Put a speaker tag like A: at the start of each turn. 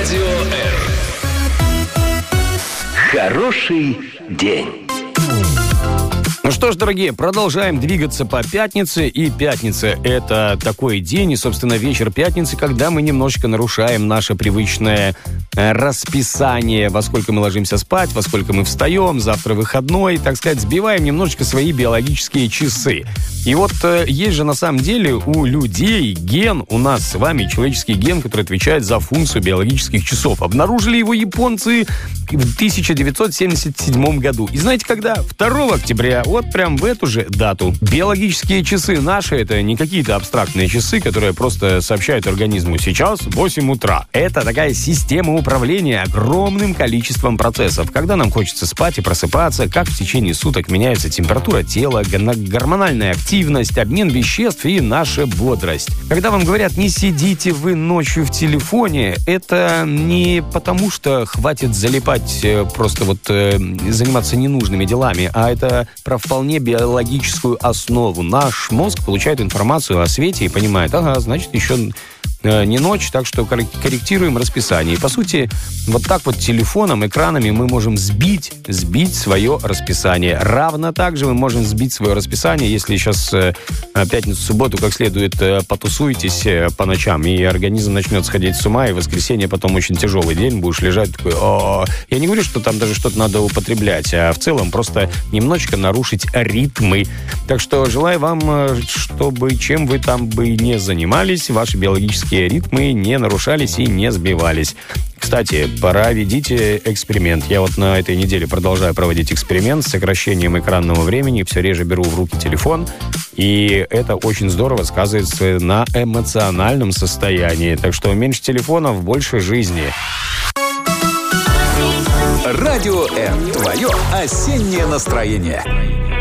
A: Радио Р. Хороший день.
B: Ну что ж, дорогие, продолжаем двигаться по пятнице. И пятница – это такой день, и, собственно, вечер пятницы, когда мы немножечко нарушаем наше привычное расписание, во сколько мы ложимся спать, во сколько мы встаем, завтра выходной, так сказать, сбиваем немножечко свои биологические часы. И вот есть же на самом деле у людей ген, у нас с вами человеческий ген, который отвечает за функцию биологических часов. Обнаружили его японцы в 1977 году. И знаете когда? 2 октября, вот прям в эту же дату. Биологические часы наши — это не какие-то абстрактные часы, которые просто сообщают организму: сейчас 8 утра. Это такая система управления огромным количеством процессов. Когда нам хочется спать и просыпаться, как в течение суток меняется температура тела, гормональная активность, обмен веществ и наша бодрость. Когда вам говорят: не сидите вы ночью в телефоне, это не потому, что хватит залипать, просто вот заниматься ненужными делами, а это про вполне биологическую основу. Наш мозг получает информацию о свете и понимает: ага, значит, еще не ночь, так что корректируем расписание. И, по сути, вот так вот телефоном, экранами мы можем сбить свое расписание. Равно так же мы можем сбить свое расписание, если сейчас пятницу, субботу как следует потусуетесь по ночам, и организм начнет сходить с ума, и в воскресенье потом очень тяжелый день, будешь лежать такой: о-о-о. Я не говорю, что там даже что-то надо употреблять, а в целом просто немножечко нарушить ритмы. Так что желаю вам, чтобы чем вы там бы не занимались, ваши биологические ритмы не нарушались и не сбивались. Кстати, пора ведите эксперимент. Я вот на этой неделе продолжаю проводить эксперимент с сокращением экранного времени. Все реже беру в руки телефон. И это очень здорово сказывается на эмоциональном состоянии. Так что меньше телефонов, больше жизни.
A: Радио Р. Твое осеннее настроение.